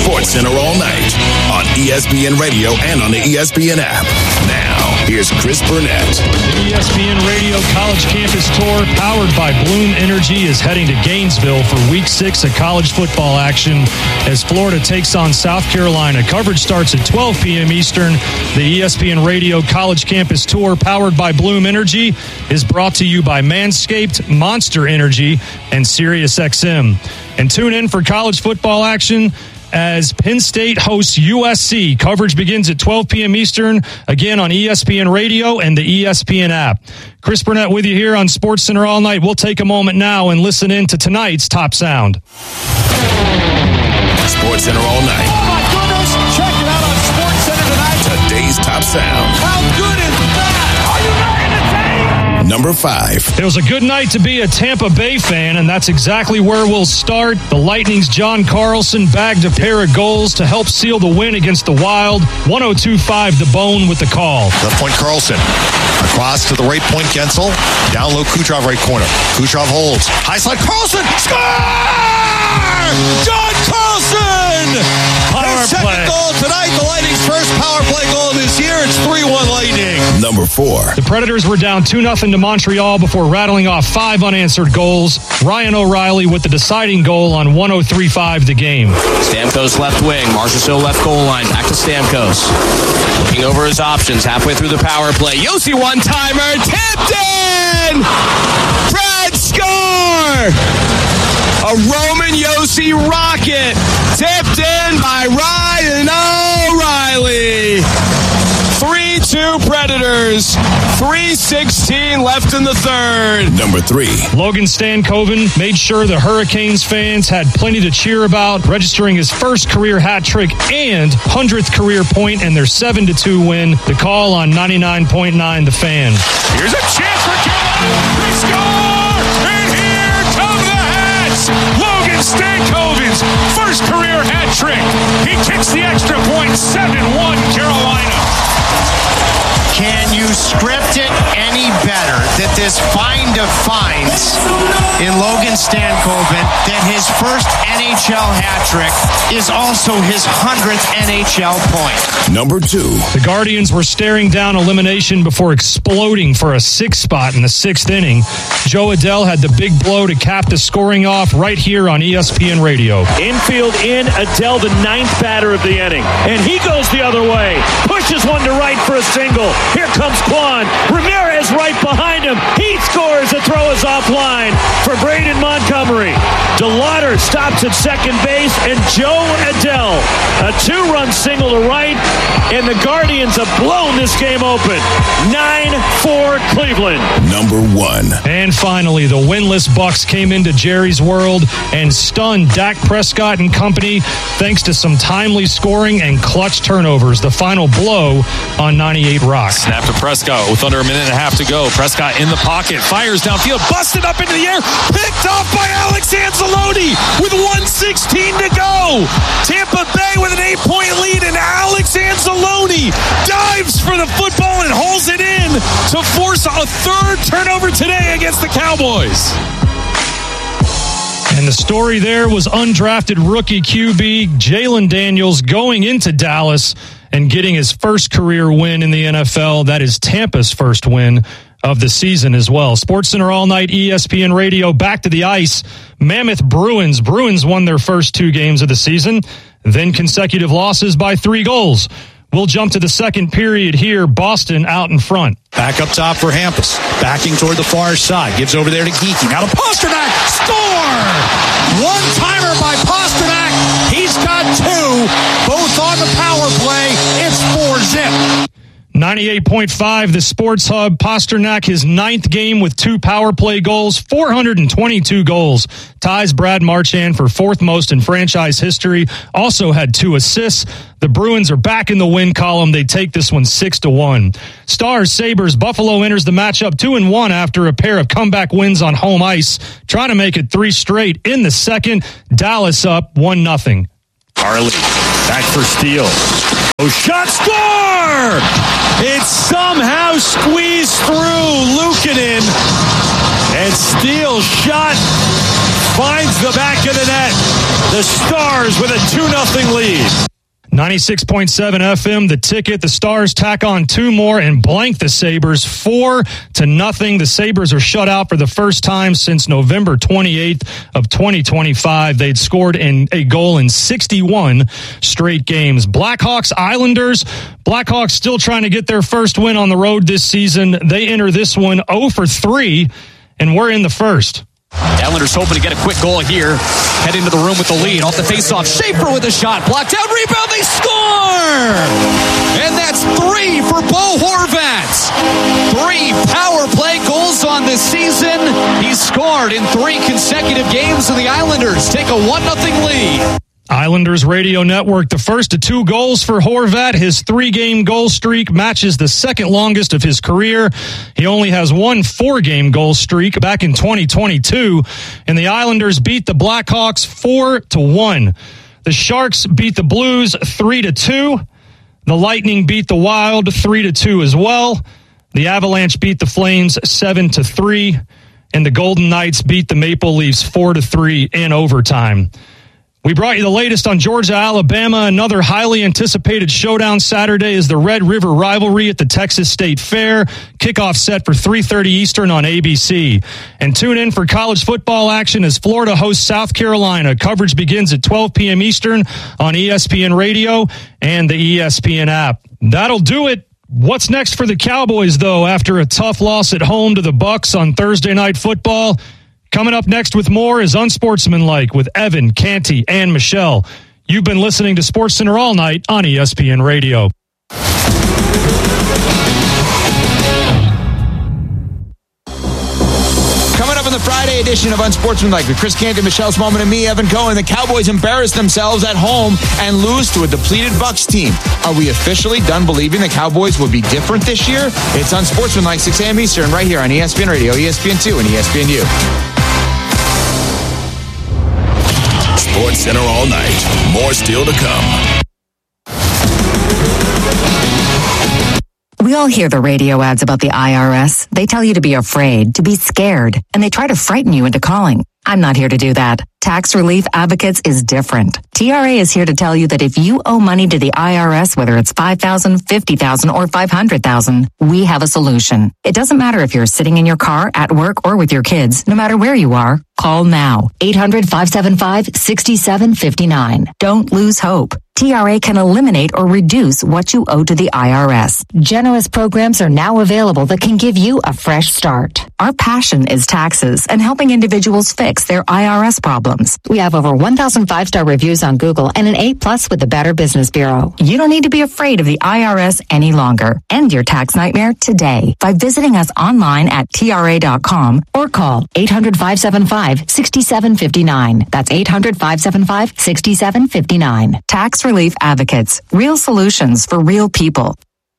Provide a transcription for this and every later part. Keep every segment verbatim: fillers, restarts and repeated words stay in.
Sports Center all night on E S P N Radio and on the E S P N app. Now, here's Chris Burnett. The E S P N Radio College Campus Tour, powered by Bloom Energy, is heading to Gainesville for Week six of college football action as Florida takes on South Carolina. Coverage starts at twelve p.m. Eastern. The E S P N Radio College Campus Tour, powered by Bloom Energy, is brought to you by Manscaped, Monster Energy, and SiriusXM. And tune in for college football action as Penn State hosts U S C. Coverage begins at twelve p.m. Eastern, again on E S P N Radio and the E S P N app. Chris Burnett with you here on Sports Center all night. We'll take a moment now and listen in to tonight's Top Sound. Sports Center all night. Oh my goodness! Check it out on Sports Center tonight. Today's Top Sound. How good is that? Are you ready to take? Number five. It was a good night to be a Tampa Bay fan, and that's exactly where we'll start. The Lightning's John Carlson bagged a pair of goals to help seal the win against the Wild. one oh two five The Bone with the call. Left point Carlson. Across to the right point Gensel. Down low Kucherov right corner. Kucherov holds. High slide Carlson. Score! John Carlson! Power His second play. goal tonight. The Lightning's first power play goal this year. It's three one Lightning. Number four. The Predators were down two nothing to Montreal before rattling off five unanswered goals. Ryan O'Reilly with the deciding goal on one oh three five the game. Stamkos left wing. Marchessault left goal line. Back to Stamkos. Looking over his options. Halfway through the power play. Yossi one-timer. Tipped in! Brad score! A Roman Yossi rocket. Tipped in by Ryan O'Reilly. three two Predators. three sixteen left in the third. Number three. Logan Stankoven made sure the Hurricanes fans had plenty to cheer about, registering his first career hat trick and hundredth career point in their seven to two win. The call on ninety-nine point nine The Fan. Here's a chance for Carolina. They score! And here come the Hats! Logan Stankoven's first career hat trick. He kicks the extra point. seven one Carolina. Can you script it any better that this find of finds in Logan Stankoven that his first N H L hat trick is also his hundredth N H L point? Number two. The Guardians were staring down elimination before exploding for a sixth spot in the sixth inning. Joe Adell had the big blow to cap the scoring off right here on E S P N Radio. Infield in, Adell the ninth batter of the inning. And he goes the other way. Pushes one to right for a single. Here comes Quan. Ramirez right behind him. He scores. The throw is offline for Braden Montgomery. DeLauder stops at second base, and Joe Adell, a two-run single to right, and the Guardians have blown this game open. nine four Cleveland. Number one. And finally, the winless Bucks came into Jerry's World and stunned Dak Prescott and company thanks to some timely scoring and clutch turnovers. The final blow on ninety-eight Rock. Snap to Prescott with under a minute and a half to go. Prescott in the pocket, fires downfield, busted up into the air, picked off by Alex Anzalone with one sixteen to go. Tampa Bay with an eight-point lead, and Alex Anzalone dives for the football and holds it in to force a third turnover today against the Cowboys. And the story there was undrafted rookie Q B Jalen Daniels going into Dallas and getting his first career win in the N F L. That is Tampa's first win of the season as well. SportsCenter all night, E S P N Radio, back to the ice. Mammoth Bruins. Bruins won their first two games of the season, then consecutive losses by three goals. We'll jump to the second period here. Boston out in front. Back up top for Hampus. Backing toward the far side. Gives over there to Geeky. Now to Pasternak. Score! One-timer by Pasternak. He's got two. Both on the power play. It's four zip. ninety-eight point five, the Sports Hub. Pasternak, his ninth game with two power play goals, four hundred twenty-two goals. Ties Brad Marchand for fourth most in franchise history. Also had two assists. The Bruins are back in the win column. They take this one six to one. Stars, Sabres, Buffalo enters the matchup two and one after a pair of comeback wins on home ice, trying to make it three straight in the second. Dallas up one nothing. Harley back for Steele. Oh, shot, score! It's somehow squeezed through Luukkonen. And Steele shot finds the back of the net. The Stars with a two nothing lead. ninety-six point seven F M, The Ticket. The Stars tack on two more and blank the Sabres four to nothing. The Sabres are shut out for the first time since November twenty-eighth of twenty twenty-five. They'd scored in a goal in sixty-one straight games. Blackhawks Islanders. Blackhawks still trying to get their first win on the road this season. They enter this one oh for three, and we're in the first. The Islanders hoping to get a quick goal here. Head into the room with the lead. Off the faceoff. Schaefer with a shot. Blocked out. Rebound. They score! And that's three for Bo Horvat. Three power play goals on this season. He's scored in three consecutive games, and the Islanders take a one nothing lead. Islanders Radio Network, the first of two goals for Horvat. His three-game goal streak matches the second longest of his career. He only has one four-game goal streak back in twenty twenty-two, and the Islanders beat the Blackhawks four to one. The Sharks beat the Blues three to two. The Lightning beat the Wild three to two as well. The Avalanche beat the Flames seven to three, and the Golden Knights beat the Maple Leafs four to three in overtime. We brought you the latest on Georgia, Alabama. Another highly anticipated showdown Saturday is the Red River rivalry at the Texas State Fair. Kickoff set for three thirty Eastern on A B C. And tune in for college football action as Florida hosts South Carolina. Coverage begins at twelve p.m. Eastern on E S P N Radio and the E S P N app. That'll do it. What's next for the Cowboys, though, after a tough loss at home to the Bucs on Thursday Night Football? Coming up next with more is Unsportsmanlike with Evan, Canty, and Michelle. You've been listening to SportsCenter all night on E S P N Radio. Coming up in the Friday edition of Unsportsmanlike with Chris Canty, Michelle Smallman, and me, Evan Cohen, the Cowboys embarrass themselves at home and lose to a depleted Bucs team. Are we officially done believing the Cowboys will be different this year? It's Unsportsmanlike, six a.m. Eastern, right here on E S P N Radio, E S P N two, and E S P N U. SportsCenter all night. More still to come. We all hear the radio ads about the I R S. They tell you to be afraid, to be scared, and they try to frighten you into calling. I'm not here to do that. Tax Relief Advocates is different. T R A is here to tell you that if you owe money to the I R S, whether it's five thousand dollars, fifty thousand dollars, or five hundred thousand dollars, we have a solution. It doesn't matter if you're sitting in your car, at work, or with your kids. No matter where you are, call now. eight hundred, five seven five, six seven five nine. Don't lose hope. T R A can eliminate or reduce what you owe to the I R S. Generous programs are now available that can give you a fresh start. Our passion is taxes and helping individuals fix their I R S problems. We have over one thousand five-star reviews on Google and an A plus with the Better Business Bureau. You don't need to be afraid of the I R S any longer. End your tax nightmare today by visiting us online at T R A dot com or call eight hundred, five seven five, six seven five nine. That's eight hundred, five seven five, six seven five nine. Tax Relief Advocates. Real solutions for real people.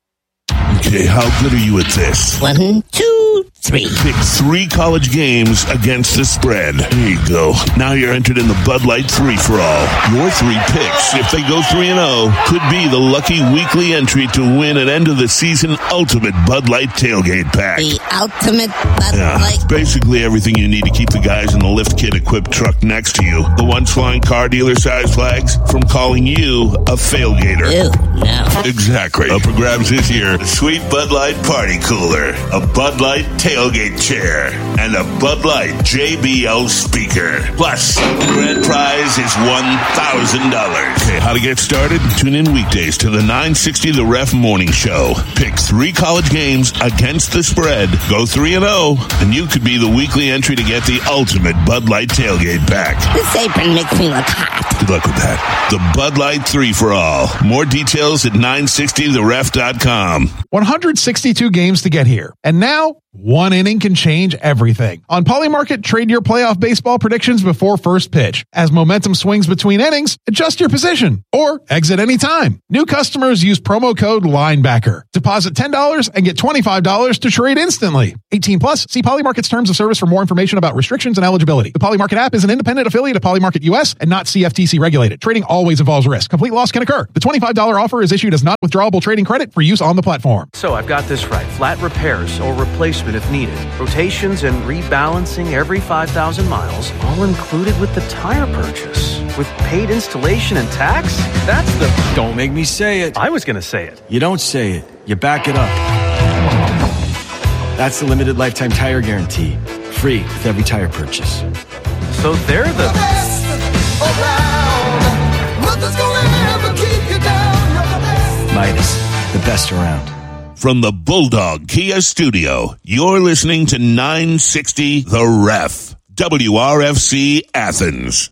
Okay, how good are you at this? One, two, three. Pick three college games against the spread. There you go. Now you're entered in the Bud Light three-for-all. Your three picks, if they go three and oh, could be the lucky weekly entry to win an end-of-the-season ultimate Bud Light tailgate pack. The ultimate Bud yeah, Light. Basically everything you need to keep the guys in the lift kit-equipped truck next to you, the ones flying car dealer-sized flags, from calling you a failgater. Ew, no. Exactly. Up for grabs this year, a sweet Bud Light party cooler, a Bud Light tailgate chair, and a Bud Light J B L speaker. Plus, the grand prize is one thousand dollars. Okay, how to get started? Tune in weekdays to the nine sixty The Ref Morning Show. Pick three college games against the spread. Go three and oh, and you could be the weekly entry to get the ultimate Bud Light tailgate pack. This apron makes me look hot. Good luck with that. The Bud Light three-for-all. More details at nine sixty the ref dot com. one hundred sixty-two games to get here. And now, one inning can change everything. On Polymarket, trade your playoff baseball predictions before first pitch. As momentum swings between innings, adjust your position or exit anytime. New customers use promo code LINEBACKER. Deposit ten dollars and get twenty-five dollars to trade instantly. eighteen plus, see Polymarket's terms of service for more information about restrictions and eligibility. The Polymarket app is an independent affiliate of Polymarket U S and not C F T C regulated. Trading always involves risk. Complete loss can occur. The twenty-five dollars offer is issued as not withdrawable trading credit for use on the platform. So I've got this right. Flat repairs or replacements replacement if needed. Rotations and rebalancing every five thousand miles, all included with the tire purchase. With paid installation and tax? That's the... Don't make me say it. I was going to say it. You don't say it. You back it up. That's the limited lifetime tire guarantee. Free with every tire purchase. So they're the... the best around. Nothing's gonna ever keep you down. You're the best. Midas, the best around. From the Bulldog Kia Studio, you're listening to nine sixty The Ref. W R F C Athens.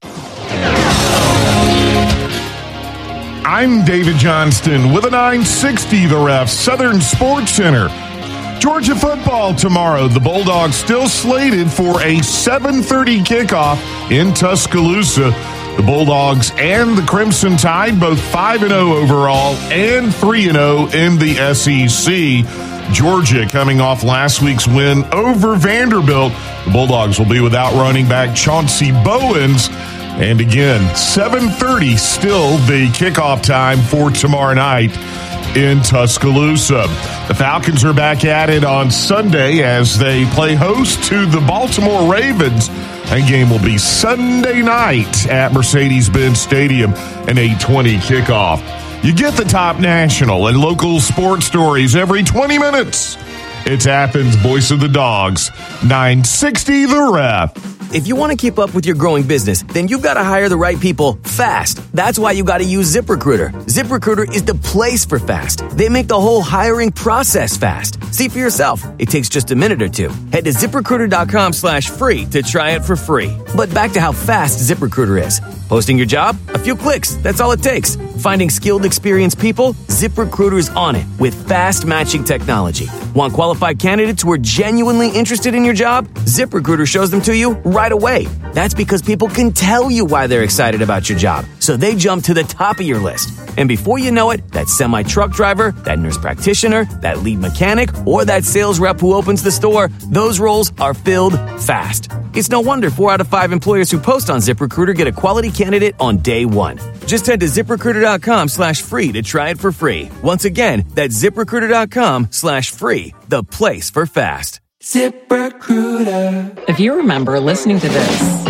I'm David Johnston with a nine sixty The Ref Southern Sports Center. Georgia football tomorrow. The Bulldogs still slated for a seven thirty kickoff in Tuscaloosa. The Bulldogs and the Crimson Tide both five and oh overall and three and oh in the S E C. Georgia coming off last week's win over Vanderbilt. The Bulldogs will be without running back Chauncey Bowens. And again, seven thirty still the kickoff time for tomorrow night in Tuscaloosa. The Falcons are back at it on Sunday as they play host to the Baltimore Ravens. That game will be Sunday night at Mercedes-Benz Stadium, an eight twenty kickoff. You get the top national and local sports stories every twenty minutes. It's Athens' Voice of the Dogs, nine sixty The Ref. If you want to keep up with your growing business, then you've got to hire the right people fast. That's why you got to use ZipRecruiter. ZipRecruiter is the place for fast. They make the whole hiring process fast. See for yourself. It takes just a minute or two. Head to ZipRecruiter.com slash free to try it for free. But back to how fast ZipRecruiter is. Posting your job? A few clicks. That's all it takes. Finding skilled, experienced people? ZipRecruiter's on it with fast matching technology. Want qualified candidates who are genuinely interested in your job? ZipRecruiter shows them to you right away. That's because people can tell you why they're excited about your job, so they jump to the top of your list. And before you know it, that semi-truck driver, that nurse practitioner, that lead mechanic, or that sales rep who opens the store, those roles are filled fast. It's no wonder four out of five employers who post on ZipRecruiter get a quality candidate on day one. Just head to ZipRecruiter.com slash free to try it for free. Once again, that's ZipRecruiter.com slash free, the place for fast. ZipRecruiter. If you remember listening to this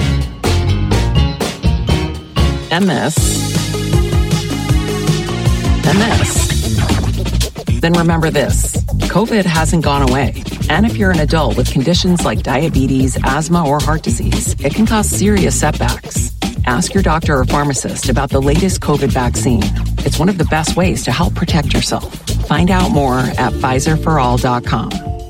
and this and this, then remember this. COVID hasn't gone away. And if you're an adult with conditions like diabetes, asthma, or heart disease, it can cause serious setbacks. Ask your doctor or pharmacist about the latest COVID vaccine. It's one of the best ways to help protect yourself. Find out more at Pfizer for all dot com.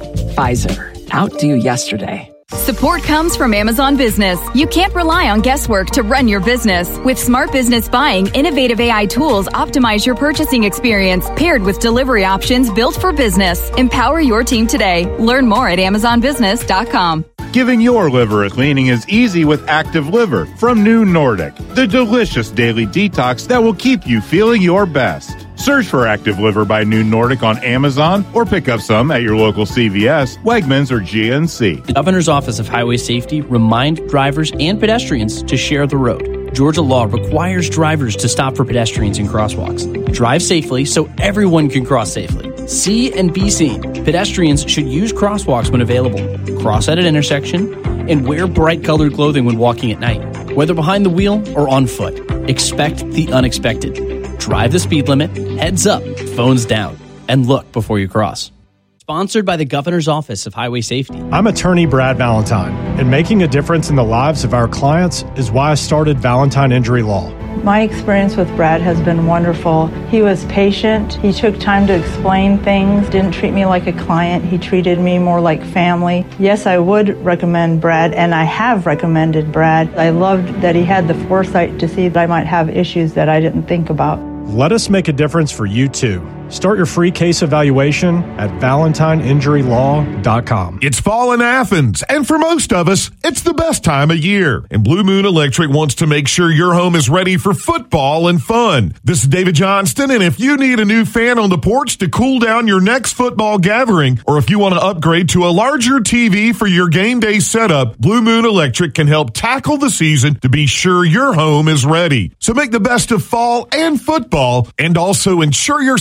Pfizer. Outdo yesterday. Support comes from Amazon Business. You can't rely on guesswork to run your business. With Smart Business Buying, innovative A I tools optimize your purchasing experience, paired with delivery options built for business. Empower your team today. Learn more at Amazon Business dot com. Giving your liver a cleaning is easy with Active Liver from New Nordic, the delicious daily detox that will keep you feeling your best. Search for Active Liver by New Nordic on Amazon or pick up some at your local C V S, Wegmans, or G N C. The Governor's Office of Highway Safety remind drivers and pedestrians to share the road. Georgia law requires drivers to stop for pedestrians in crosswalks. Drive safely so everyone can cross safely. See and be seen. Pedestrians should use crosswalks when available, cross at an intersection, and wear bright-colored clothing when walking at night, whether behind the wheel or on foot. Expect the unexpected. Drive the speed limit, heads up, phones down, and look before you cross. Sponsored by the Governor's Office of Highway Safety. I'm attorney Brad Valentine, and making a difference in the lives of our clients is why I started Valentine Injury Law. My experience with Brad has been wonderful. He was patient. He took time to explain things, didn't treat me like a client. He treated me more like family. Yes, I would recommend Brad, and I have recommended Brad. I loved that he had the foresight to see that I might have issues that I didn't think about. Let us make a difference for you too. Start your free case evaluation at valentine injury law dot com. It's fall in Athens, and for most of us, it's the best time of year. And Blue Moon Electric wants to make sure your home is ready for football and fun. This is David Johnston, and if you need a new fan on the porch to cool down your next football gathering, or if you want to upgrade to a larger T V for your game day setup, Blue Moon Electric can help tackle the season to be sure your home is ready. So make the best of fall and football, and also ensure yourself an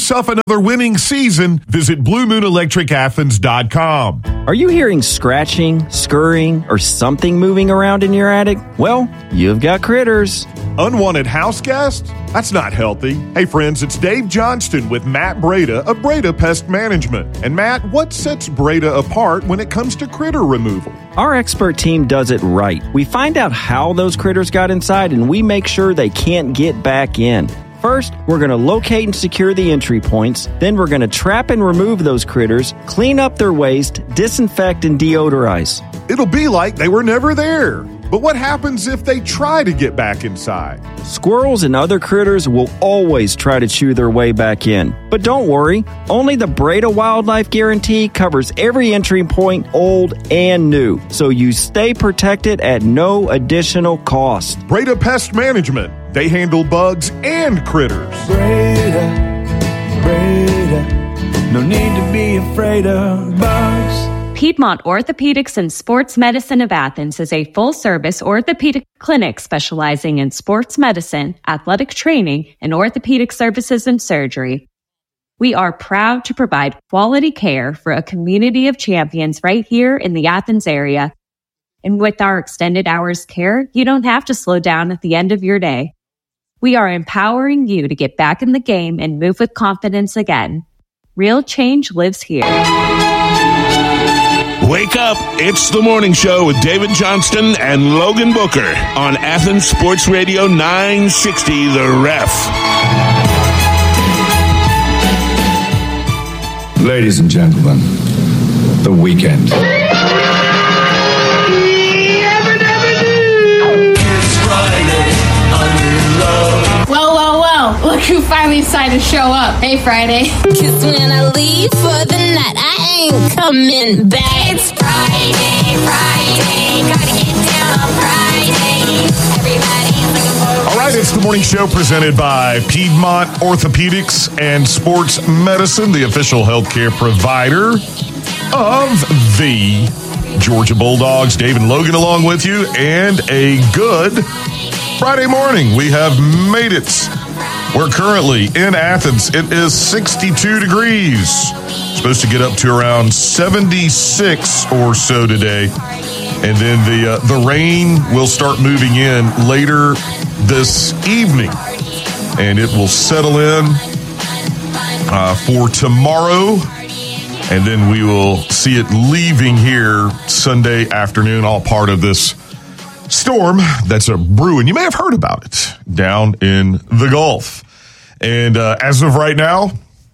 another winning season, visit blue moon electric athens dot com. Are you hearing scratching, scurrying, or something moving around in your attic? Well, you've got critters. Unwanted house guests? That's not healthy. Hey friends, it's Dave Johnston with Matt Breda of Breda Pest Management. And Matt, what sets Breda apart when it comes to critter removal? Our expert team does it right. We find out how those critters got inside and we make sure they can't get back in. First, we're going to locate and secure the entry points. Then we're going to trap and remove those critters, clean up their waste, disinfect, and deodorize. It'll be like they were never there. But what happens if they try to get back inside? Squirrels and other critters will always try to chew their way back in. But don't worry, only the Breda Wildlife Guarantee covers every entry point, old and new. So you stay protected at no additional cost. Breda Pest Management. They handle bugs and critters. Breda, Breda, no need to be afraid of bugs. Piedmont Orthopedics and Sports Medicine of Athens is a full-service orthopedic clinic specializing in sports medicine, athletic training, and orthopedic services and surgery. We are proud to provide quality care for a community of champions right here in the Athens area. And with our extended hours care, you don't have to slow down at the end of your day. We are empowering you to get back in the game and move with confidence again. Real change lives here. Wake up. It's the morning show with David Johnston and Logan Booker on Athens Sports Radio nine sixty, The Ref. Ladies and gentlemen, the weekend. Whoa, whoa, whoa. Look who finally decided to show up. Hey, Friday. Kiss when I leave for the night. I ain't coming back. It's Friday, Friday. Gotta get down on Friday. Everybody's looking for. All right, it's the morning show presented by Piedmont Orthopedics and Sports Medicine, the official healthcare provider of the Georgia Bulldogs. Dave and Logan along with you, and a good Friday morning. We have made it. We're currently in Athens. It is sixty-two degrees. Supposed to get up to around seventy-six or so today. And then the uh, the rain will start moving in later this evening. And it will settle in uh, for tomorrow. And then we will see it leaving here Sunday afternoon, all part of this storm that's a brewing. You may have heard about it down in the Gulf. And uh, as of right now,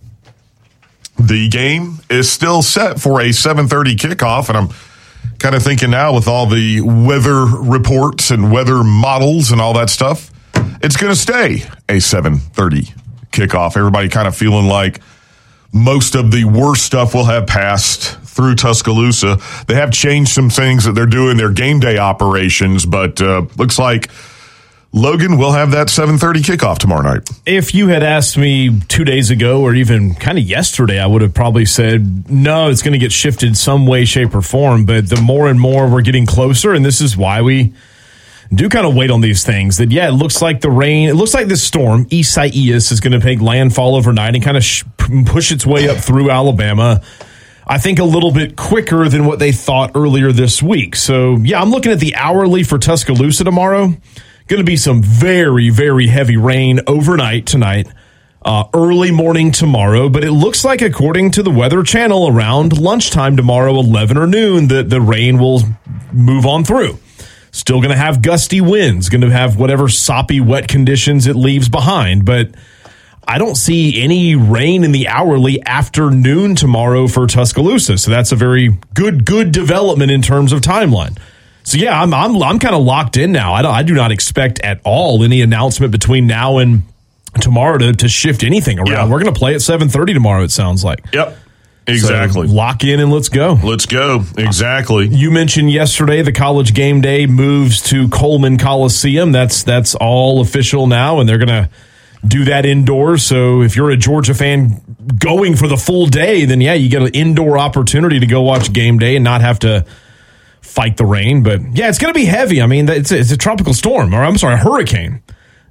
the game is still set for a seven thirty kickoff. And I'm kind of thinking now with all the weather reports and weather models and all that stuff, it's going to stay a seven thirty kickoff. Everybody kind of feeling like most of the worst stuff will have passed through Tuscaloosa. They have changed some things that they're doing, their game day operations, but uh, looks like Logan will have that seven thirty kickoff tomorrow night. If you had asked me two days ago or even kind of yesterday, I would have probably said, no, it's going to get shifted some way, shape, or form. But the more and more we're getting closer, and this is why we do kind of wait on these things, that, yeah, it looks like the rain, it looks like this storm, Isaias, is going to make landfall overnight and kind of sh- push its way up through Alabama. I think a little bit quicker than what they thought earlier this week. So, yeah, I'm looking at the hourly for Tuscaloosa tomorrow. Going to be some very, very heavy rain overnight tonight, uh, early morning tomorrow. But it looks like, according to the Weather Channel, around lunchtime tomorrow, eleven or noon, that the rain will move on through. Still going to have gusty winds, going to have whatever soppy, wet conditions it leaves behind. But I don't see any rain in the hourly afternoon tomorrow for Tuscaloosa. So that's a very good, good development in terms of timeline. So, yeah, I'm I'm, I'm kind of locked in now. I, don't, I do not expect at all any announcement between now and tomorrow to, to shift anything around. Yeah. We're going to play at seven thirty tomorrow, it sounds like. Yep. Exactly. So lock in and let's go. Let's go. Exactly. You mentioned yesterday the College Game Day moves to Coleman Coliseum. That's that's all official now, and they're going to do that indoors. So if you're a Georgia fan going for the full day, then, yeah, you get an indoor opportunity to go watch Game Day and not have to fight the rain. But, yeah, it's going to be heavy. I mean, it's a, it's a tropical storm, or I'm sorry, a hurricane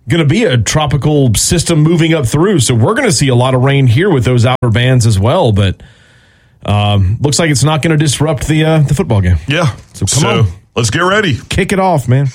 going to be a tropical system moving up through, so we're going to see a lot of rain here with those outer bands as well, but um, looks like it's not going to disrupt the uh, the football game. Yeah. So come so, on. Let's get ready. Kick it off, man.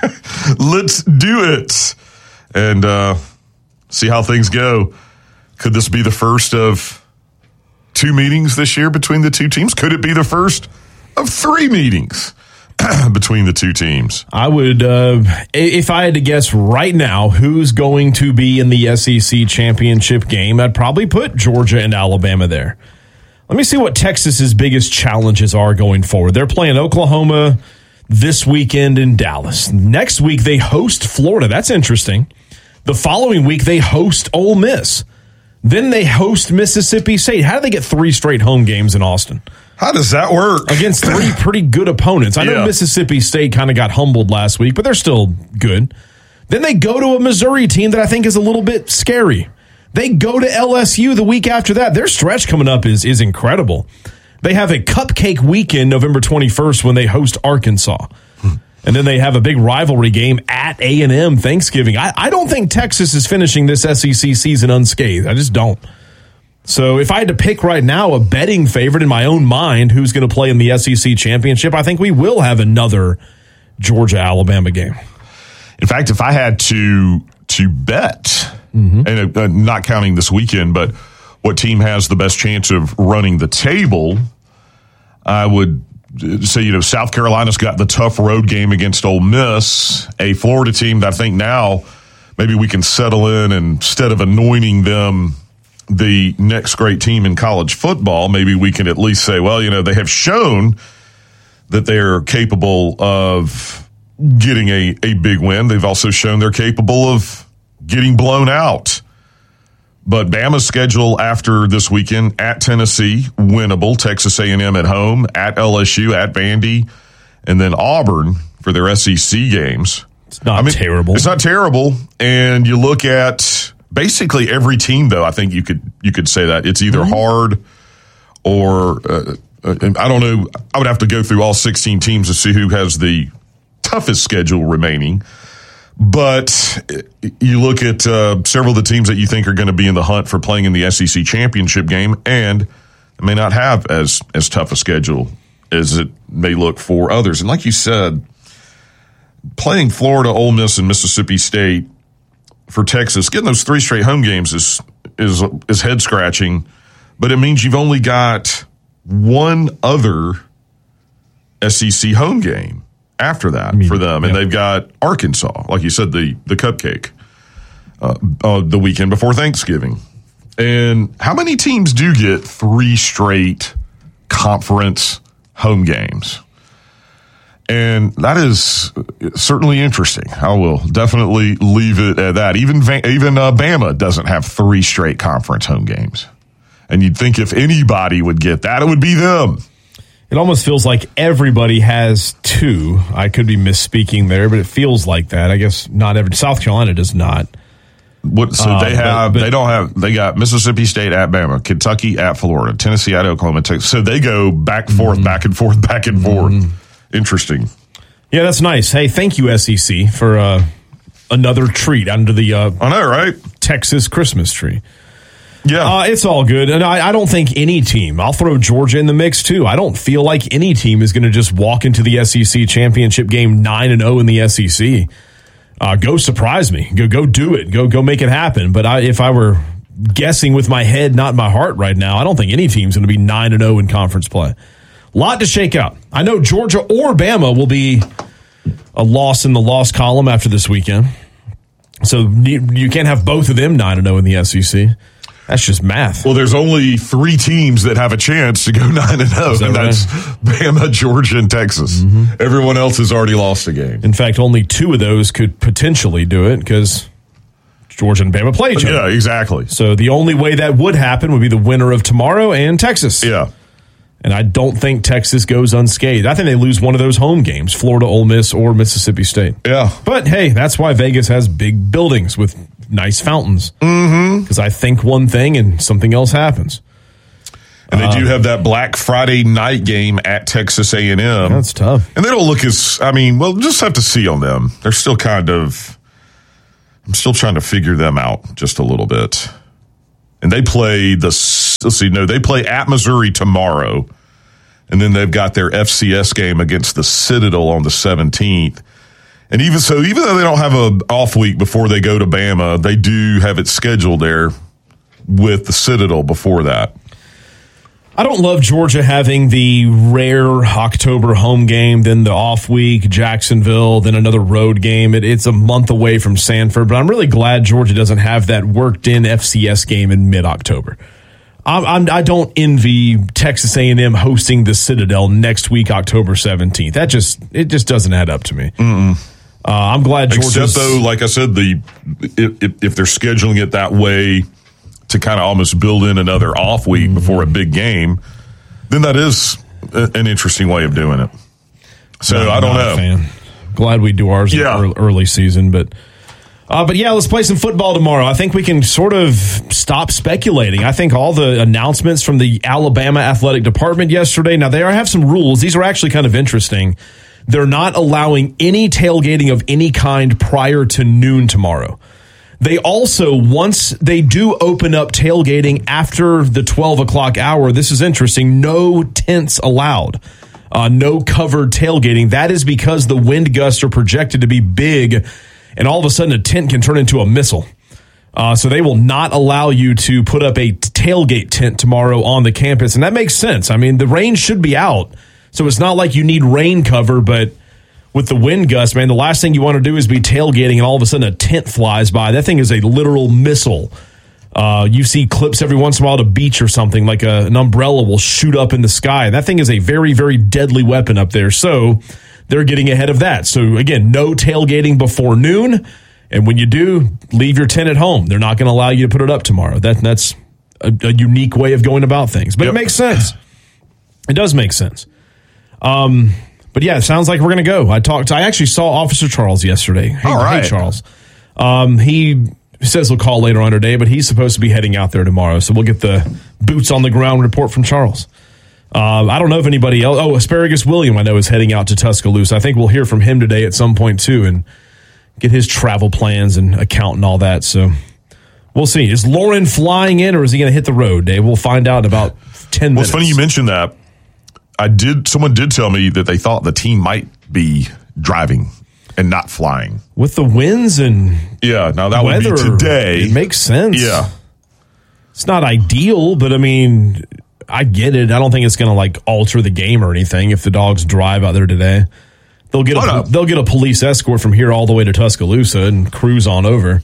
Let's do it. And uh, see how things go. Could this be the first of two meetings this year between the two teams? Could it be the first of three meetings between the two teams? I would, uh, if I had to guess right now who's going to be in the S E C championship game, I'd probably put Georgia and Alabama there. Let me see what Texas's biggest challenges are going forward. They're playing Oklahoma this weekend in Dallas. Next week, they host Florida. That's interesting. The following week, they host Ole Miss. Then they host Mississippi State. How do they get three straight home games in Austin? How does that work? Against three pretty good opponents. I know Yeah. Mississippi State kind of got humbled last week, but they're still good. Then they go to a Missouri team that I think is a little bit scary. They go to L S U the week after that. Their stretch coming up is, is incredible. They have a cupcake weekend November twenty-first when they host Arkansas. And then they have a big rivalry game at A and M Thanksgiving. I, I don't think Texas is finishing this S E C season unscathed. I just don't. So if I had to pick right now a betting favorite in my own mind who's going to play in the S E C championship, I think we will have another Georgia-Alabama game. In fact, if I had to to bet, mm-hmm. and uh, not counting this weekend, but what team has the best chance of running the table, I would say, you know, South Carolina's got the tough road game against Ole Miss, a Florida team that I think now maybe we can settle in, and instead of anointing them the next great team in college football, maybe we can at least say, well, you know, they have shown that they're capable of getting a, a big win. They've also shown they're capable of getting blown out. But Bama's schedule after this weekend: at Tennessee, winnable; Texas A and M at home; at L S U; at Vandy; and then Auburn for their S E C games. It's not I mean, terrible. It's not terrible. And you look at basically every team, though. I think you could you could say that it's either mm-hmm. hard or uh, I don't know. I would have to go through all sixteen teams to see who has the toughest schedule remaining. But you look at uh, several of the teams that you think are going to be in the hunt for playing in the S E C championship game, and may not have as as tough a schedule as it may look for others. And like you said, playing Florida, Ole Miss, and Mississippi State for Texas, getting those three straight home games is is is head scratching. But it means you've only got one other S E C home game after that I mean, for them, and yeah. they've got Arkansas, like you said, the the cupcake uh, uh, the weekend before Thanksgiving. And how many teams do get three straight conference home games? And that is certainly interesting. I will definitely leave it at that. Even even uh, Bama doesn't have three straight conference home games. And you'd think if anybody would get that, it would be them. It almost feels like everybody has two. I could be misspeaking there, but it feels like that. I guess not every. South Carolina does not. What? So uh, they have. But, but, they don't have. They got Mississippi State at Bama, Kentucky at Florida, Tennessee at Oklahoma, Texas. So they go back and forth, mm-hmm. back and forth, back and forth. Mm-hmm. Interesting. Yeah, that's nice. Hey, thank you, S E C, for uh, another treat under the. Uh, I know, right? Texas Christmas tree. Yeah, uh, it's all good. And I, I don't think any team, I'll throw Georgia in the mix too. I don't feel like any team is going to just walk into the S E C championship game nine and oh in the S E C. Uh, go surprise me. Go go do it. Go go make it happen. But I, if I were guessing with my head, not my heart right now, I don't think any team's going to be nine and oh in conference play. A lot to shake out. I know Georgia or Bama will be a loss in the loss column after this weekend. So you, you can't have both of them nine and oh in the S E C. That's just math. Well, there's only three teams that have a chance to go nine and zero, and that's Bama, Georgia, and Texas. Mm-hmm. Everyone else has already lost a game. In fact, only two of those could potentially do it because Georgia and Bama play each other. Yeah, exactly. So the only way that would happen would be the winner of tomorrow and Texas. Yeah. And I don't think Texas goes unscathed. I think they lose one of those home games, Florida, Ole Miss, or Mississippi State. Yeah. But, hey, that's why Vegas has big buildings with nice fountains. Mm-hmm. Because I think one thing and something else happens. And they uh, do have that Black Friday night game at Texas A and M. That's tough. And they don't look as, I mean, well, just have to see on them. They're still kind of, I'm still trying to figure them out just a little bit. And they play the, let's see, no, they play at Missouri tomorrow. And then they've got their F C S game against the Citadel on the seventeenth. And even so, even though they don't have an off week before they go to Bama, they do have it scheduled there with the Citadel before that. I don't love Georgia having the rare October home game, then the off week, Jacksonville, then another road game. It, it's a month away from Sanford, but I'm really glad Georgia doesn't have that worked-in F C S game in mid-October. I'm, I'm, I don't envy Texas A and M hosting the Citadel next week, October seventeenth. That just it just doesn't add up to me. Mm-mm. Uh, I'm glad Georgia. Except though, like I said, the if, if they're scheduling it that way to kind of almost build in another off week mm-hmm. before a big game, then that is a, an interesting way of doing it. So no, I don't know. Fan. Glad we do ours yeah. in the early season, but uh, but yeah, let's play some football tomorrow. I think we can sort of stop speculating. I think all the announcements from the Alabama athletic department yesterday. Now they are, have some rules. These are actually kind of interesting. They're not allowing any tailgating of any kind prior to noon tomorrow. They also, once they do open up tailgating after the twelve o'clock hour, this is interesting, no tents allowed, uh, no covered tailgating. That is because the wind gusts are projected to be big, and all of a sudden a tent can turn into a missile. Uh, so they will not allow you to put up a tailgate tent tomorrow on the campus, and that makes sense. I mean, the rain should be out, so it's not like you need rain cover, but with the wind gust, man, the last thing you want to do is be tailgating and all of a sudden a tent flies by. That thing is a literal missile. Uh, you see clips every once in a while at a beach or something, like a, an umbrella will shoot up in the sky. That thing is a very, very deadly weapon up there. So they're getting ahead of that. So, again, no tailgating before noon. And when you do, leave your tent at home. They're not going to allow you to put it up tomorrow. That, that's a, a unique way of going about things. But yep. It makes sense. It does make sense. Um... But yeah, it sounds like we're going to go. I talked. I actually saw Officer Charles yesterday. Hey, All right. hey Charles. Um, he says he'll call later on today, but he's supposed to be heading out there tomorrow. So we'll get the boots on the ground report from Charles. Uh, I don't know if anybody else. Oh, Asparagus William, I know, is heading out to Tuscaloosa. I think we'll hear from him today at some point too, and get his travel plans and account and all that. So we'll see. Is Lauren flying in, or is he going to hit the road, Dave? We'll find out in about ten minutes. Well, it's funny you mentioned that. I did. Someone did tell me that they thought the team might be driving and not flying with the winds and yeah. Now that weather, would be today. It makes sense. Yeah, it's not ideal, but I mean, I get it. I don't think it's going to like alter the game or anything if the Dogs drive out there today. They'll get a, oh, no. they'll get a police escort from here all the way to Tuscaloosa and cruise on over.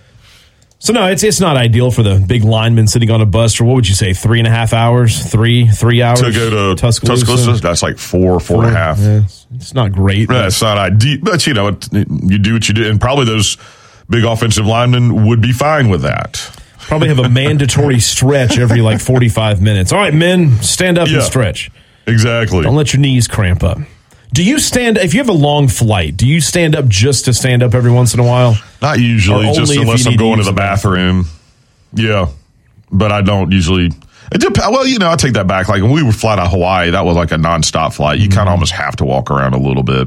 So, no, it's it's not ideal for the big lineman sitting on a bus for, what would you say, three and a half hours? Three, three hours? To go to Tuscaloosa? Tuscaloosa that's like four, four, four and a half. Yeah, it's, it's not great. Yeah, it's not ideal. But, you know, it, you do what you do. And probably those big offensive linemen would be fine with that. Probably have a mandatory stretch every, like, forty-five minutes. All right, men, stand up yeah, and stretch. Exactly. Don't let your knees cramp up. Do you stand, if you have a long flight, do you stand up just to stand up every once in a while? Not usually, just unless I'm going to the bathroom. Yeah, but I don't usually. It dep- well, you know, I take that back. Like when we were flying to Hawaii, that was like a nonstop flight. You mm-hmm. kind of almost have to walk around a little bit.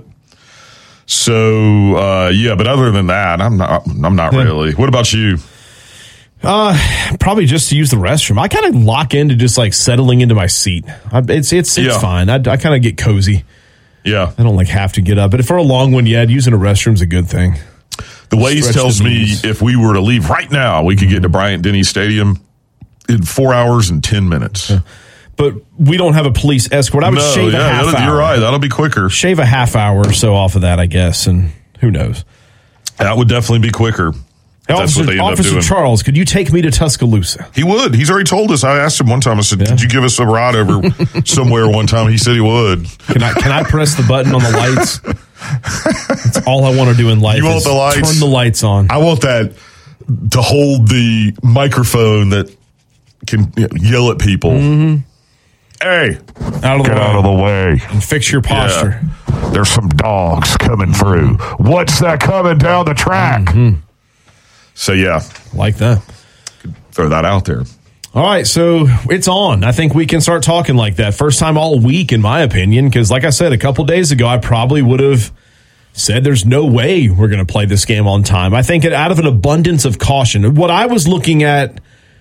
So, uh, yeah, but other than that, I'm not, I'm not yeah. really. What about you? Uh, probably just to use the restroom. I kind of lock into just like settling into my seat. I, it's, it's, it's yeah. fine. I, I kind of get cozy. Yeah. I don't like have to get up. But for a long one, yeah, using a restroom's a good thing. The Waze tells me if we were to leave right now, we could get to Bryant-Denny Stadium in four hours and ten minutes. Yeah. But we don't have a police escort. I would no, shave yeah, a half you're hour. You're right. That'll be quicker. Shave a half hour or so off of that, I guess, and who knows. That would definitely be quicker. Hey, That's Officer, what they end Officer up doing. Charles, could you take me to Tuscaloosa? He would. He's already told us. I asked him one time. I said, yeah. "Could you give us a ride over somewhere?" One time, he said he would. Can I? Can I press the button on the lights? That's all I want to do in life. You want is the lights? Turn the lights on. I want that to hold the microphone that can you know, yell at people. Mm-hmm. Hey, out of the get way. out of the way and fix your posture. Yeah. There's some dogs coming through. What's that coming down the track? Mm-hmm. So, yeah. Like that. Could throw that out there. All right, so it's on. I think we can start talking like that. First time all week, in my opinion, because like I said, a couple days ago, I probably would have said there's no way we're going to play this game on time. I think out of an abundance of caution, what I was looking at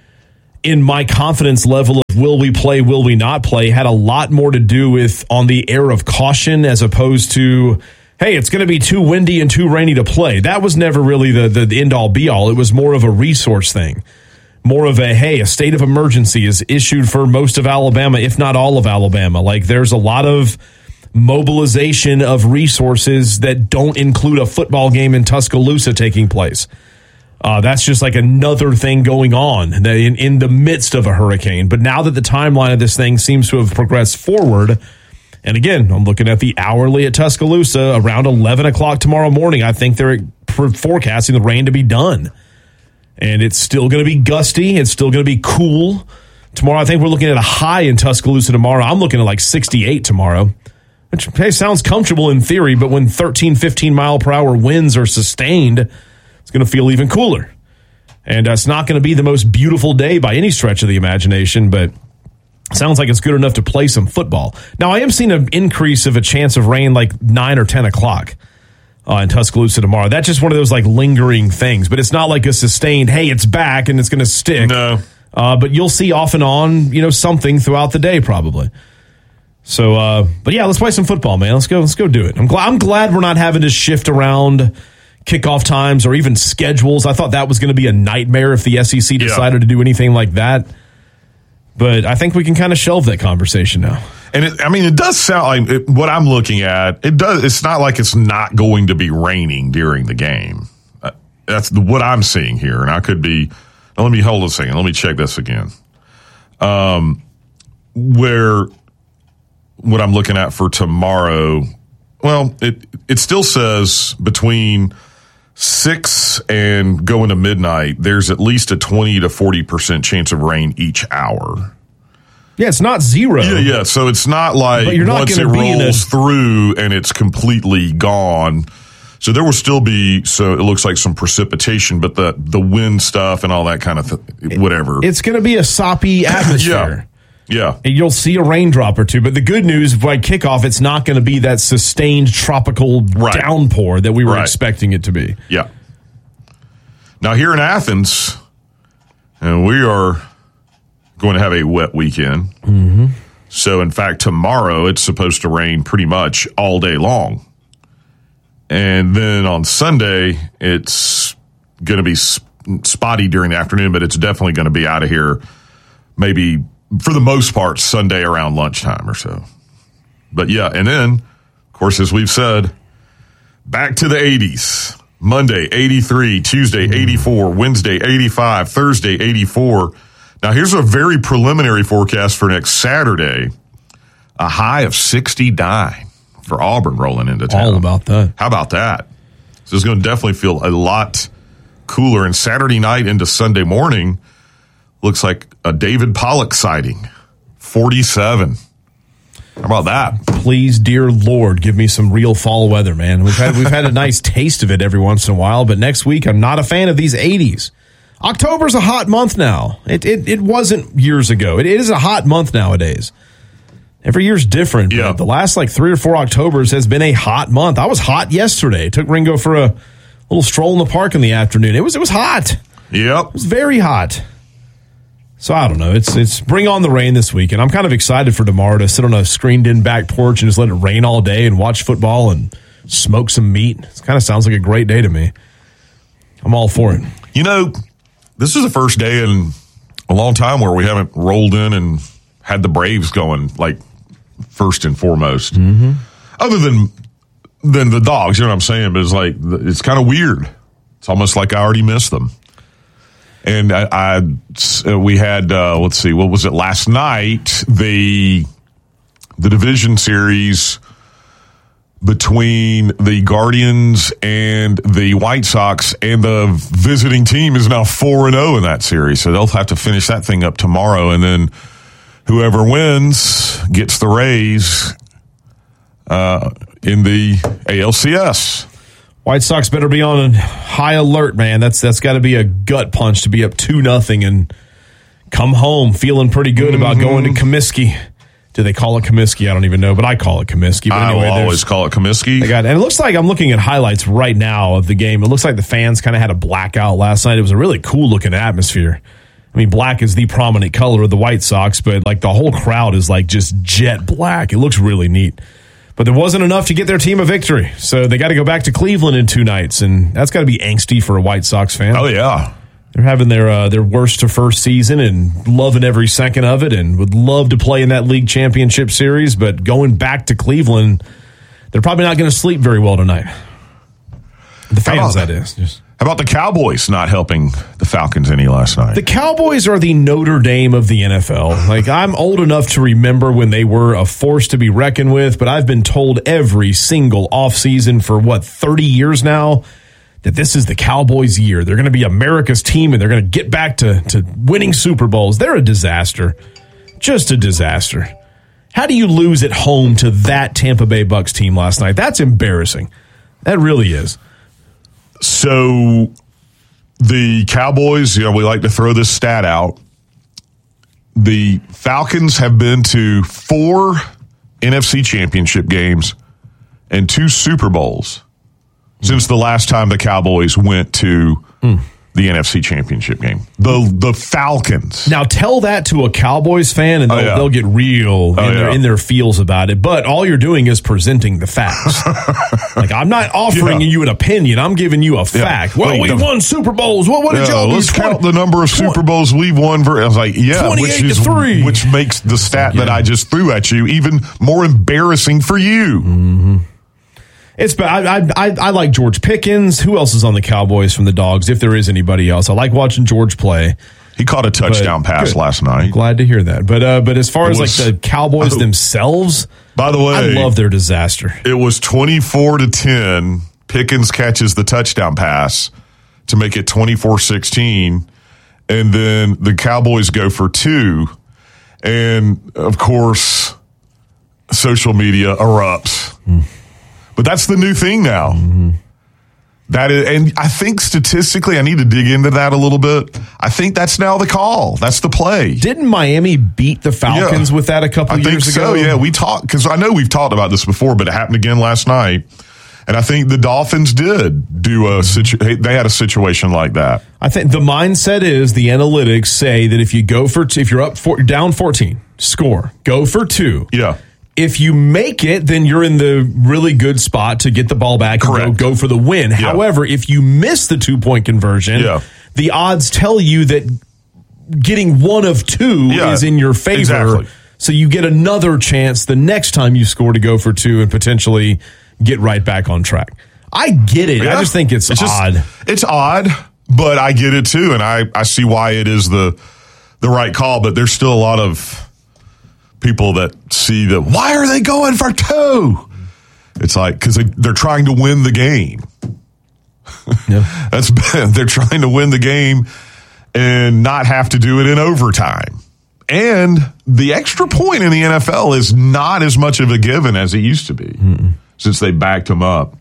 in my confidence level of will we play, will we not play, had a lot more to do with on the air of caution as opposed to, hey, it's going to be too windy and too rainy to play. That was never really the, the, the end-all, be-all. It was more of a resource thing. More of a, hey, a state of emergency is issued for most of Alabama, if not all of Alabama. Like, there's a lot of mobilization of resources that don't include a football game in Tuscaloosa taking place. Uh, that's just like another thing going on in, in the midst of a hurricane. But now that the timeline of this thing seems to have progressed forward, and again, I'm looking at the hourly at Tuscaloosa, around eleven o'clock tomorrow morning, I think they're forecasting the rain to be done. And it's still going to be gusty. It's still going to be cool. Tomorrow, I think we're looking at a high in Tuscaloosa tomorrow. I'm looking at like sixty-eight tomorrow, which hey, sounds comfortable in theory, but when thirteen, fifteen mile per hour winds are sustained, it's going to feel even cooler. And uh, it's not going to be the most beautiful day by any stretch of the imagination, but it sounds like it's good enough to play some football. Now, I am seeing an increase of a chance of rain like nine or ten o'clock. Uh, in Tuscaloosa tomorrow. That's just one of those like lingering things, but it's not like a sustained, hey, it's back and it's going to stick. No. Uh, but you'll see off and on, you know, something throughout the day probably. So, uh, but yeah, let's play some football, man. Let's go. Let's go do it. I'm glad. I'm glad we're not having to shift around kickoff times or even schedules. I thought that was going to be a nightmare if the S E C decided yeah. to do anything like that. But I think we can kind of shelve that conversation now. And it, I mean, it does sound like it, what I'm looking at. It does. It's not like it's not going to be raining during the game. Uh, that's the, what I'm seeing here, and I could be. Let me hold a second. Let me check this again. Um, where what I'm looking at for tomorrow. Well, it it still says between six and going to midnight. There's at least a twenty to forty percent chance of rain each hour. Yeah, it's not zero. Yeah, yeah. So it's not like you're not once it rolls a- through and it's completely gone. So there will still be, so it looks like some precipitation, but the, the wind stuff and all that kind of th- whatever. It's going to be a soppy atmosphere. yeah. Yeah. And you'll see a raindrop or two. But the good news, by kickoff, it's not going to be that sustained tropical right. downpour that we were right. expecting it to be. Yeah. Now here in Athens, and we are going to have a wet weekend. Mm-hmm. So, in fact, tomorrow it's supposed to rain pretty much all day long. And then on Sunday, it's going to be spotty during the afternoon, but it's definitely going to be out of here maybe, for the most part, Sunday around lunchtime or so. But, yeah, and then, of course, as we've said, back to the eighties. Monday, eighty-three. Tuesday, eighty-four. Wednesday, eighty-five. Thursday, eighty-four. Now, here's a very preliminary forecast for next Saturday. A high of sixty-nine for Auburn rolling into town. All about that. How about that? So it's going to definitely feel a lot cooler. And Saturday night into Sunday morning looks like a David Pollock sighting. forty-seven. How about that? Please, dear Lord, give me some real fall weather, man. We've had we've had a nice taste of it every once in a while, but next week I'm not a fan of these eighties. October's a hot month now. It it, it wasn't years ago. It, it is a hot month nowadays. Every year's different. Yeah. But the last like three or four Octobers has been a hot month. I was hot yesterday. Took Ringo for a little stroll in the park in the afternoon. It was it was hot. Yep. It was very hot. So I don't know. It's it's bring on the rain this week, and I'm kind of excited for tomorrow to sit on a screened-in back porch and just let it rain all day and watch football and smoke some meat. It kind of sounds like a great day to me. I'm all for it. You know, this is the first day in a long time where we haven't rolled in and had the Braves going, like, first and foremost. Mm-hmm. Other than than the Dogs, you know what I'm saying? But it's like, it's kind of weird. It's almost like I already missed them. And I, I we had, uh, let's see, what was it last night? The the division series between the Guardians and the White Sox, and the visiting team is now four and oh in that series. So they'll have to finish that thing up tomorrow, and then whoever wins gets the Rays uh, in the A L C S. White Sox better be on high alert, man. That's that's got to be a gut punch to be up two nothing and come home feeling pretty good mm-hmm. about going to Comiskey Do they call it Comiskey? I don't even know, but I call it Comiskey. But I anyway, will always call it Comiskey. They got, and it looks like I'm looking at highlights right now of the game. It looks like the fans kind of had a blackout last night. It was a really cool looking atmosphere. I mean, black is the prominent color of the White Sox, but like the whole crowd is like just jet black. It looks really neat. But there wasn't enough to get their team a victory, so they got to go back to Cleveland in two nights, and that's got to be angsty for a White Sox fan. Oh yeah, they're having their uh, their worst to first season and loving every second of it, and would love to play in that league championship series. But going back to Cleveland, they're probably not going to sleep very well tonight. The fans, about, that is. Just. How about the Cowboys not helping the Falcons any last night? The Cowboys are the Notre Dame of the N F L. Like, I'm old enough to remember when they were a force to be reckoned with, but I've been told every single offseason for, what, thirty years now, that this is the Cowboys' year. They're going to be America's team, and they're going to get back to, to winning Super Bowls. They're a disaster. Just a disaster. How do you lose at home to that Tampa Bay Bucs team last night? That's embarrassing. That really is. So the Cowboys, you know, we like to throw this stat out. The Falcons have been to four N F C championship games and two Super Bowls mm. since the last time the Cowboys went to mm. the N F C championship game. The the Falcons. Now tell that to a Cowboys fan and they'll, oh, yeah. they'll get real oh, in, their, yeah. in their feels about it. But all you're doing is presenting the facts. Like, I'm not offering yeah. you an opinion. I'm giving you a fact. Yeah. Well, Wait, we the, won Super Bowls. What, what did yeah, y'all do? Let's twenty, count the number of Super Bowls we've won. For, I was like, yeah, which is three. Which makes the stat yeah. that I just threw at you even more embarrassing for you. Mm-hmm. It's I, I I I like George Pickens. Who else is on the Cowboys from the Dogs? If there is anybody else, I like watching George play. He caught a touchdown but, pass good. last night. I'm glad to hear that. But uh, but as far as was, like the Cowboys oh, themselves, by the way, I love their disaster. It was twenty-four to ten. Pickens catches the touchdown pass to make it twenty-four sixteen, and then the Cowboys go for two, and of course, social media erupts. Mm. But that's the new thing now. Mm-hmm. That is, and I think statistically, I need to dig into that a little bit. I think that's now the call. That's the play. Didn't Miami beat the Falcons yeah. with that a couple I years think ago? So, yeah, we talked because I know we've talked about this before, but it happened again last night. And I think the Dolphins did do a situ- they had a situation like that. I think the mindset is the analytics say that if you go for t- if you're up for, down fourteen, score, go for two. Yeah. If you make it, then you're in the really good spot to get the ball back Correct. and go, go for the win. Yeah. However, if you miss the two-point conversion, yeah. the odds tell you that getting one of two yeah, is in your favor. Exactly. So you get another chance the next time you score to go for two and potentially get right back on track. I get it. Yeah. I just think it's, it's odd. Just, it's odd, but I get it too, and I, I see why it is the the right call, but there's still a lot of people that see that, why are they going for two? It's like, because they, they're trying to win the game. Yeah. That's they're trying to win the game and not have to do it in overtime. And the extra point in the N F L is not as much of a given as it used to be Mm-mm. since they backed them up.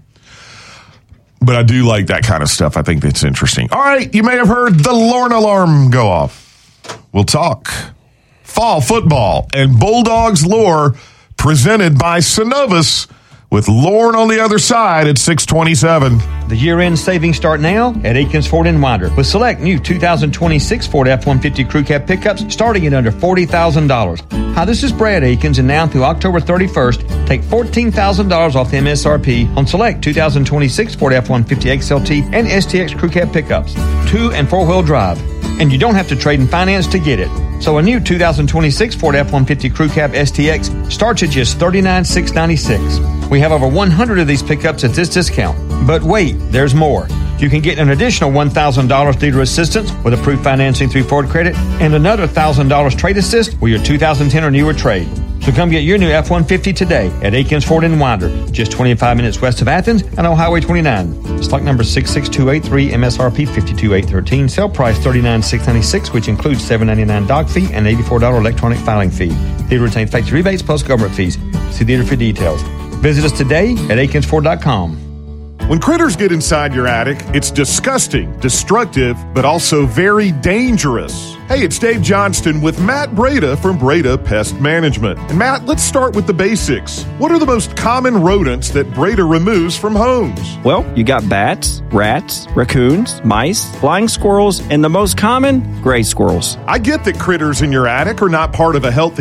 But I do like that kind of stuff. I think that's interesting. All right, you may have heard the Lorne alarm go off. We'll talk fall football and Bulldogs lore presented by Synovus with Lorne on the other side at six twenty-seven. The year-end savings start now at Aikens Ford and Winder with select new two thousand twenty-six Ford F one fifty Crew Cab pickups starting at under forty thousand dollars. Hi, this is Brad Aikens, and now through October thirty-first, take fourteen thousand dollars off the M S R P on select two thousand twenty-six Ford F one fifty X L T and S T X Crew Cab pickups, two and four-wheel drive. And you don't have to trade in finance to get it. So a new two thousand twenty-six Ford F one fifty Crew Cab S T X starts at just thirty-nine thousand six hundred ninety-six dollars. We have over one hundred of these pickups at this discount. But wait, there's more. You can get an additional one thousand dollars dealer assistance with approved financing through Ford Credit and another one thousand dollars trade assist with your two thousand ten or newer trade. So come get your new F one fifty today at Aikens Ford and Winder, just twenty-five minutes west of Athens and on Highway twenty-nine. Stock number six six two eight three, M S R P five two eight one three, sale price thirty-nine thousand six hundred ninety-six, which includes seven dollars and ninety-nine cents dock fee and eighty-four dollars electronic filing fee. Dealer retains factory rebates plus government fees. See dealer for details. Visit us today at Aikens Ford dot com. When critters get inside your attic, it's disgusting, destructive, but also very dangerous. Hey, it's Dave Johnston with Matt Breda from Breda Pest Management. And Matt, let's start with the basics. What are the most common rodents that Breda removes from homes? Well, you got bats, rats, raccoons, mice, flying squirrels, and the most common, gray squirrels. I get that critters in your attic are not part of a healthy